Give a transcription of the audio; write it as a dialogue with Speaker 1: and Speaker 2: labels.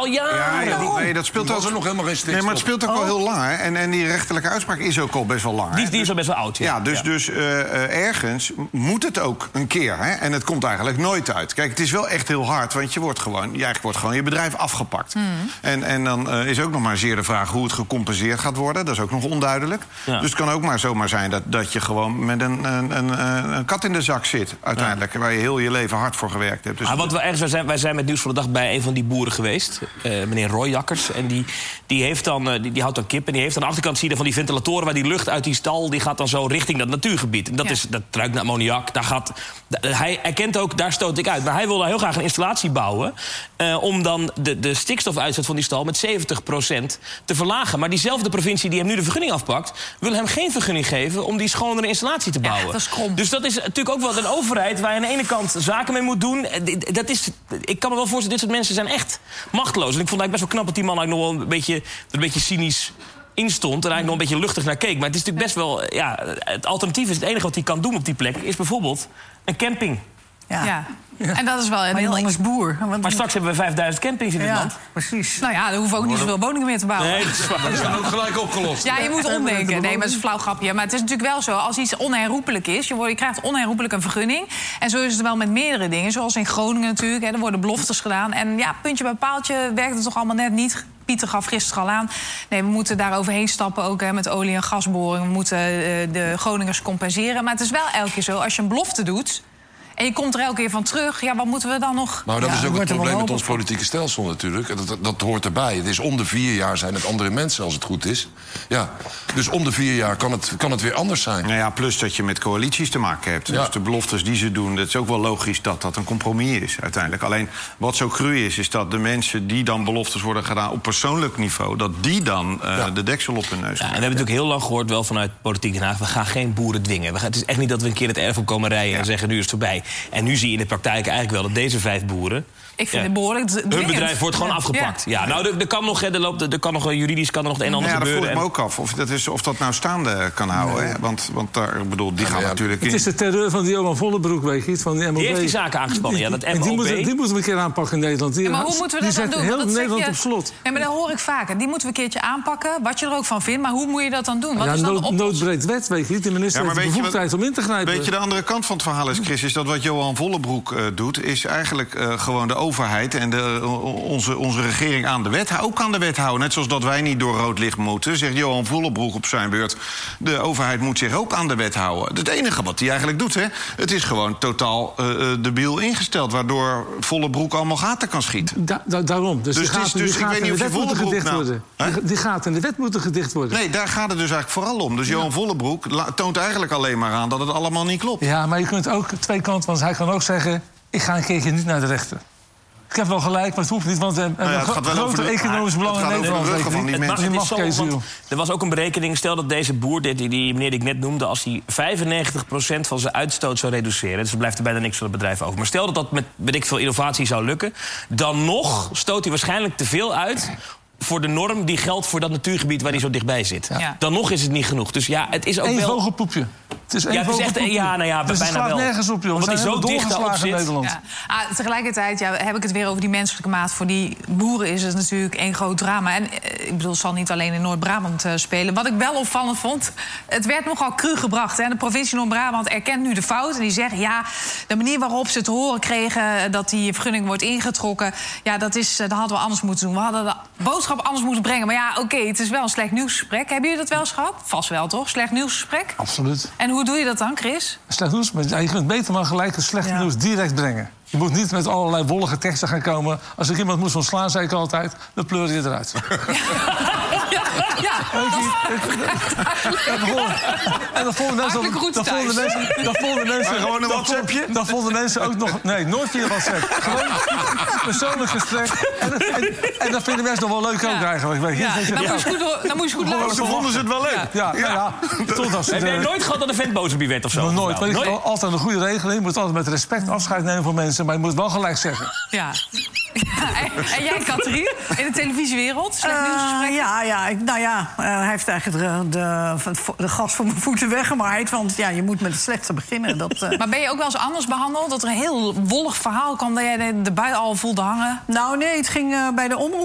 Speaker 1: al jaren.
Speaker 2: Ja, nee, dat speelt
Speaker 3: was er nog helemaal geen stikstof.
Speaker 2: Nee, maar het speelt ook al heel lang. Hè? En die rechterlijke uitspraak is ook al best wel lang.
Speaker 1: Die is al best wel oud,
Speaker 2: ja. Dus ergens moet het ook een keer. Hè? En het komt eigenlijk nooit uit. Kijk, het is wel echt heel hard, want je wordt gewoon je bedrijf afgepakt. En dan is ook nog maar zeer de vraag hoe het gecompenseerd gaat worden. Dat is ook nog onduidelijk. Ja. Dus het kan ook maar zomaar zijn dat je gewoon met een kat in de zak zit, uiteindelijk. Waar je heel je leven hard voor gewerkt hebt. Dus
Speaker 1: wij zijn met Nieuws van de Dag bij een van die boeren geweest. Meneer Roy Jakkers. En die houdt dan kip. En die heeft aan de achterkant zie je van die ventilatoren waar die lucht uit die stal, die gaat dan zo richting dat natuurgebied. En dat ruikt naar ammoniak. Hij erkent ook, daar stoot ik uit. Maar hij wil daar heel graag een installatie bouwen om dan de stikstofuitstoot van die stal met 70% te verlagen. Maar diezelfde provincie die hem nu de vergunning afpakt, wil hem geen vergunning geven om die schonere installatie te bouwen.
Speaker 4: Ja, dat is krom.
Speaker 1: Dus dat is natuurlijk ook wel een overheid waar je aan de ene kant zaken mee moet doen. Ik kan me wel voorstellen, dit soort mensen zijn echt machteloos. En ik vond het eigenlijk best wel knap dat die man eigenlijk nog wel een beetje cynisch instond en eigenlijk nog een beetje luchtig naar keek. Maar het is natuurlijk best wel, het alternatief is het enige wat hij kan doen op die plek, is bijvoorbeeld een camping.
Speaker 4: Ja. En dat is wel een heel
Speaker 5: man is boer.
Speaker 1: Maar straks hebben we 5000 campings in dit land.
Speaker 5: Precies.
Speaker 4: Nou ja, dan hoeven we ook niet zoveel woningen meer te bouwen.
Speaker 1: Nee, dat is
Speaker 3: ook gelijk opgelost.
Speaker 4: Ja, je moet omdenken. Nee, maar dat is een flauw grapje. Maar het is natuurlijk wel zo, als iets onherroepelijk is, je krijgt onherroepelijk een vergunning. En zo is het wel met meerdere dingen. Zoals in Groningen natuurlijk. Er worden beloftes gedaan. En ja, puntje bij paaltje werkt het toch allemaal net niet. Pieter gaf gisteren al aan. Nee, we moeten daar overheen stappen, ook met olie- en gasboring. We moeten de Groningers compenseren. Maar het is wel elke keer zo, als je een belofte doet en je komt er elke keer van terug, ja, wat moeten we dan nog?
Speaker 3: Nou, dat is ook het probleem met ons politieke stelsel natuurlijk. Dat hoort erbij. Het is om de 4 jaar zijn het andere mensen, als het goed is. Ja, dus om de 4 jaar kan het weer anders zijn.
Speaker 2: Nou ja, plus dat je met coalities te maken hebt. Ja. Dus de beloftes die ze doen, dat is ook wel logisch dat dat een compromis is uiteindelijk. Alleen wat zo cru is dat de mensen die dan beloftes worden gedaan op persoonlijk niveau, dat die dan de deksel op hun neus
Speaker 1: krijgen. En we hebben natuurlijk heel lang gehoord, wel vanuit Politiek Den Haag, we gaan geen boeren dwingen. Het is echt niet dat we een keer het erf op komen rijden en zeggen, nu is het voorbij. En nu zie je in de praktijk eigenlijk wel dat deze 5 boeren,
Speaker 4: ik vind het behoorlijk dwingend.
Speaker 1: Hun bedrijf wordt gewoon afgepakt. Ja, nou, er kan nog juridisch kan er nog het een en ander gebeuren.
Speaker 2: Ja, dat vroeg ik me ook af. Of dat nou staande kan houden. Nee. Hè? Want daar, die gaan natuurlijk in.
Speaker 5: Het is de terreur van die Johan Vollebroek, weet je, van die MOB.
Speaker 1: Die heeft die zaken aangespannen, ja, dat MOB.
Speaker 5: Die moeten we een keer aanpakken in Nederland.
Speaker 4: Maar hoe moeten we dat dan doen?
Speaker 5: Die zet heel Nederland op slot.
Speaker 4: Ja, maar dat hoor ik vaker. Die moeten we een keertje aanpakken, wat je er ook van vindt. Maar hoe moet je dat dan doen? Wat is dan de oplossing?
Speaker 5: Noodbreed wet, weet je. De minister heeft de bevoegdheid om in te grijpen.
Speaker 2: Weet je, de andere kant van het verhaal is, Chris, is dat wat Johan Vollebroek doet, is eigenlijk gewoon de overheid en onze regering aan de wet, ook aan de wet houden. Net zoals dat wij niet door rood licht moeten, zegt Johan Vollebroek op zijn beurt. De overheid moet zich ook aan de wet houden. Het enige wat hij eigenlijk doet, hè, het is gewoon totaal debiel ingesteld, waardoor Vollebroek allemaal gaten kan schieten.
Speaker 5: Daarom. Dus
Speaker 2: ik weet niet of je Vollebroek
Speaker 5: die gaten in de wet moeten gedicht worden.
Speaker 2: Nee, daar gaat het dus eigenlijk vooral om. Dus Johan Vollebroek toont eigenlijk alleen maar aan dat het allemaal niet klopt.
Speaker 5: Ja, maar je kunt ook twee kanten, want hij kan ook zeggen, ik ga een keertje niet naar de rechter. Ik heb wel gelijk, maar het hoeft niet, want we hebben grote economisch belang in Nederland.
Speaker 1: Er was ook een berekening, stel dat deze boer, die meneer die ik net noemde, als hij 95% van zijn uitstoot zou reduceren, dus er blijft er bijna niks van het bedrijf over. Maar stel dat dat met veel innovatie zou lukken, dan nog stoot hij waarschijnlijk te veel uit voor de norm die geldt voor dat natuurgebied waar hij zo dichtbij zit. Ja. Dan nog is het niet genoeg. Dus ja, het is ook
Speaker 5: Eén
Speaker 1: wel
Speaker 5: vogelpoepje. Het is één vogelpoepje.
Speaker 1: Dus het slaat
Speaker 5: nergens op, jongens.
Speaker 1: Omdat hij zo dicht daarop zit.
Speaker 5: Nederland.
Speaker 4: Ja. Tegelijkertijd heb ik het weer over die menselijke maat. Voor die boeren is het natuurlijk één groot drama. En ik bedoel, het zal niet alleen in Noord-Brabant spelen. Wat ik wel opvallend vond, het werd nogal cru gebracht. Hè. De provincie Noord-Brabant erkent nu de fout. En die zeggen, ja, de manier waarop ze te horen kregen dat die vergunning wordt ingetrokken, ja, dat hadden we anders moeten doen. We hadden de boodschap anders moeten brengen. Maar ja, oké, het is wel een slecht nieuwsgesprek. Hebben jullie dat wel eens gehad? Vast wel, toch? Slecht nieuwsgesprek?
Speaker 5: Absoluut.
Speaker 4: En hoe doe je dat dan, Chris?
Speaker 5: Slecht nieuws, maar je kunt beter maar gelijk het slechte nieuws direct brengen. Je moet niet met allerlei wollige teksten gaan komen. Als ik iemand moet ontslaan, zei ik altijd, dan pleur je eruit. En dan vonden mensen
Speaker 2: gewoon een WhatsAppje.
Speaker 5: Dan vonden mensen ook nog, nee, nooit via WhatsApp. Gewoon een persoonlijk gesprek. En dat vinden mensen nog wel leuk ook eigenlijk. Weet je.
Speaker 4: Dan moet je goed luisteren.
Speaker 2: Toen vonden ze het wel leuk.
Speaker 1: Heb jij nooit gehad dat een vent boos op je werd of zo?
Speaker 5: Nog nooit. Maar ik heb altijd een goede regeling. Je moet altijd met respect afscheid nemen van mensen. Maar je moet het wel gelijk zeggen.
Speaker 4: Ja. En jij, Catherine, in de televisiewereld? Slecht nieuwsgesprek?
Speaker 6: Hij heeft eigenlijk de gas voor mijn voeten weggemaaid. Want ja, je moet met het slechte beginnen.
Speaker 4: Maar ben je ook wel eens anders behandeld? Dat er een heel wollig verhaal kwam, dat jij de bui al voelde hangen?
Speaker 6: Nou nee, het ging bij de omroep